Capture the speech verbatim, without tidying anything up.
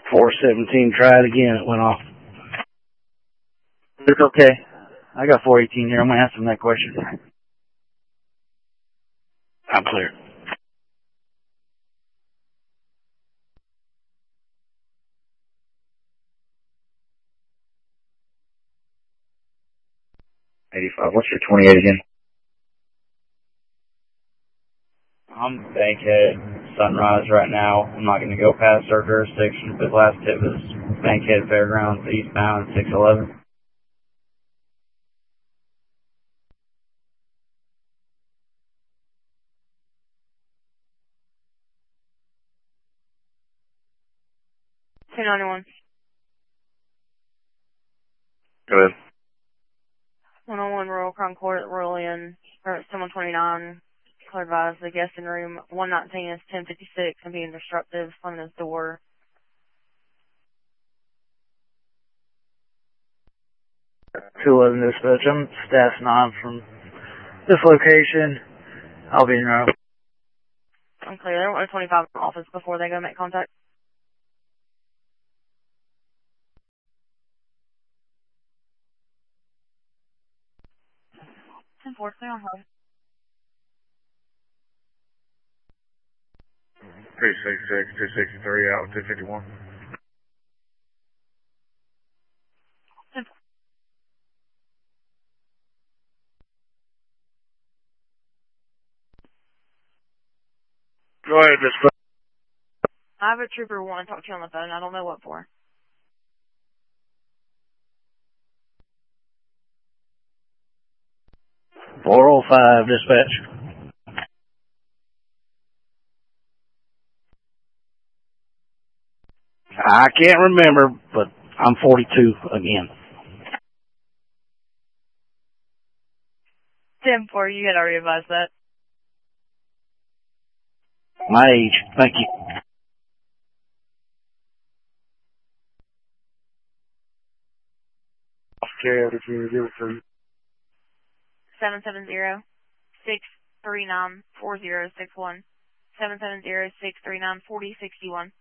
four seventeen, try it again. It went off. It's okay. I got four eighteen here. I'm going to ask him that question. I'm clear. eighty-five. What's your twenty-eight again? I'm Bankhead, Sunrise right now. I'm not going to go past our jurisdiction, but last tip was Bankhead Fairgrounds, eastbound, six eleven. two ninety-one. Go ahead. one oh one Royal Crown Court, Royal Inn, or it's ten one twenty-nine. Clear advise the guest in room one nineteen is ten fifty-six and being disruptive, slamming his door. two eleven dispatch. I'm staff nine from this location. I'll be in row. I'm clear. They don't want a twenty-five in the office before they go make contact. ten four, clear on hold. three sixty-six, two sixty-three out with two fifty-one. Go ahead, Miss. I have a trooper who want to talk to you on the phone. I don't know what for. four oh five, dispatch. I can't remember, but I'm forty-two again. ten four, you had already advised that. My age. Thank you. Carry if you give it to you. seven seven zero, six three nine, four zero six one. seven seven zero, six three nine, four zero six one.